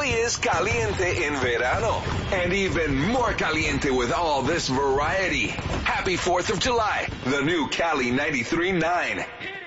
is caliente in verano. And even more caliente with all this variety. Happy 4th of July. The new Cali 93.9.